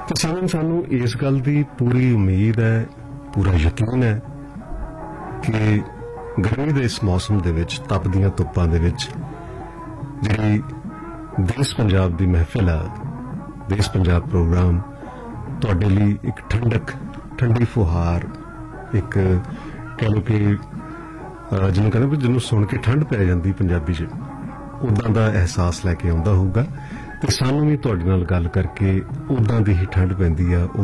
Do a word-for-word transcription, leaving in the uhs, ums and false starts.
ਤੇ ਸਾਨੂੰ ਸਾਨੂੰ ਇਸ ਗੱਲ ਦੀ ਪੂਰੀ ਉਮੀਦ ਹੈ, ਪੂਰਾ ਯਕੀਨ ਹੈ ਕਿ ਗਰਮੀ ਦੇ ਇਸ ਮੌਸਮ ਦੇ ਵਿੱਚ, ਤਪਦੀਆਂ ਧੁੱਪਾਂ ਦੇ ਵਿੱਚ ਜਿਹੜੀ ਦੇਸ਼ ਪੰਜਾਬ ਦੀ ਮਹਿਫਿਲ ਆ, ਦੇਸ਼ ਪੰਜਾਬ ਪ੍ਰੋਗਰਾਮ ਤੁਹਾਡੇ ਲਈ ਇੱਕ ਠੰਡਕ, ਠੰਡੀ ਫੁਹਾਰ, ਇੱਕ ਕਹਿ ਲਓ ਕਿ ਜਿਹਨੂੰ ਕਹਿੰਦੇ ਵੀ ਜਿਹਨੂੰ ਸੁਣ ਕੇ ਠੰਡ ਪੈ ਜਾਂਦੀ ਪੰਜਾਬੀ 'ਚ, ਉੱਦਾਂ ਦਾ ਅਹਿਸਾਸ ਲੈ ਕੇ ਆਉਂਦਾ ਹੋਊਗਾ। ਤੇ ਸਾਨੂੰ ਵੀ ਤੁਹਾਡੇ ਨਾਲ ਗੱਲ ਕਰਕੇ ਉੱਦਾਂ ਦੀ ਹੀ ਠੰਡ ਪੈਂਦੀ ਆ।